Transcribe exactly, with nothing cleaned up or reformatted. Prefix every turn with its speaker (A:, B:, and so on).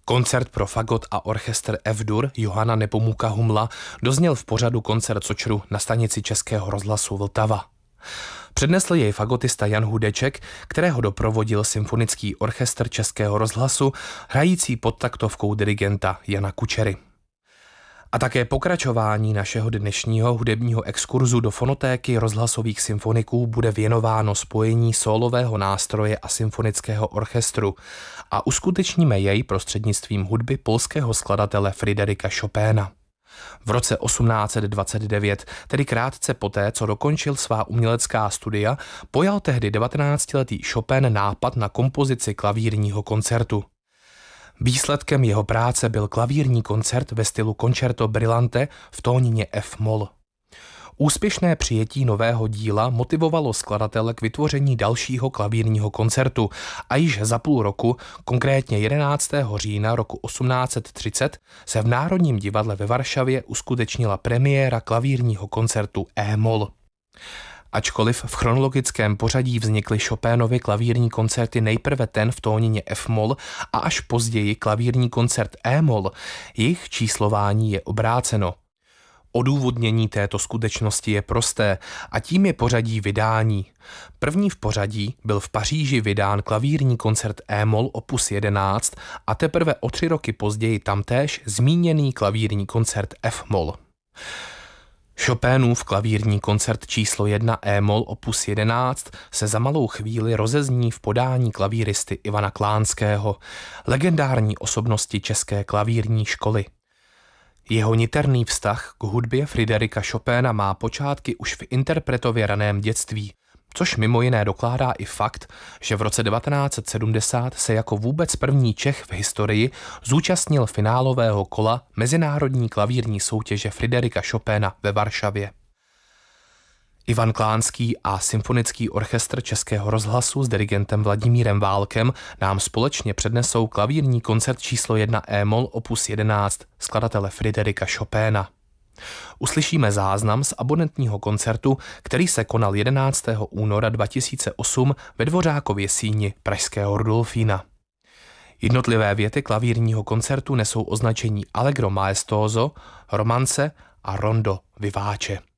A: Koncert pro fagot a orchestr F-dur Johana Nepomuka Humla dozněl v pořadu Koncert Sočru na stanici Českého rozhlasu Vltava. Přednesl jej fagotista Jan Hudeček, kterého doprovodil symfonický orchestr Českého rozhlasu, hrající pod taktovkou dirigenta Jana Kučery. A také pokračování našeho dnešního hudebního exkurzu do fonotéky rozhlasových symfoniků bude věnováno spojení sólového nástroje a symfonického orchestru a uskutečníme jej prostřednictvím hudby polského skladatele Fryderyka Chopina. V roce osmnáct set dvacet devět, tedy krátce poté, co dokončil svá umělecká studia, pojal tehdy devatenáctiletý Chopin nápad na kompozici klavírního koncertu. Výsledkem jeho práce byl klavírní koncert ve stylu Concerto Brillante v tónině F-moll. Úspěšné přijetí nového díla motivovalo skladatele k vytvoření dalšího klavírního koncertu a již za půl roku, konkrétně jedenáctého října roku osmnáct set třicet, se v Národním divadle ve Varšavě uskutečnila premiéra klavírního koncertu E-moll. Ačkoliv v chronologickém pořadí vznikly Chopinovy klavírní koncerty nejprve ten v tónině F-moll a až později klavírní koncert E-moll, jejich číslování je obráceno. Odůvodnění této skutečnosti je prosté a tím je pořadí vydání. První v pořadí byl v Paříži vydán klavírní koncert E-moll opus jedenáct a teprve o tři roky později tamtéž zmíněný klavírní koncert F-moll. Chopinův klavírní koncert číslo jedna E-moll opus jedenáct se za malou chvíli rozezní v podání klavíristy Ivana Klánského, legendární osobnosti české klavírní školy. Jeho niterný vztah k hudbě Fryderyka Chopina má počátky už v interpretově raném dětství, což mimo jiné dokládá i fakt, že v roce devatenáct set sedmdesát se jako vůbec první Čech v historii zúčastnil finálového kola mezinárodní klavírní soutěže Fryderyka Chopina ve Varšavě. Ivan Klánský a symfonický orchestr Českého rozhlasu s dirigentem Vladimírem Válkem nám společně přednesou klavírní koncert číslo jedna E-moll opus jedenáct skladatele Fryderyka Chopina. Uslyšíme záznam z abonentního koncertu, který se konal jedenáctého února dva tisíce osm ve Dvořákově síni pražského Rudolfína. Jednotlivé věty klavírního koncertu nesou označení Allegro maestoso, Romance a Rondo vivace.